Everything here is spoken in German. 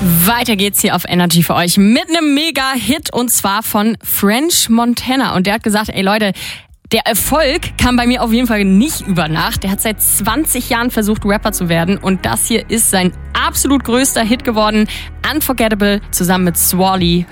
Weiter geht's hier auf Energy für euch mit einem Mega-Hit und zwar von French Montana. Und der hat gesagt, ey Leute, der Erfolg kam bei mir auf jeden Fall nicht über Nacht. Der hat seit 20 Jahren versucht, Rapper zu werden und das hier ist sein absolut größter Hit geworden. Unforgettable zusammen mit Swally.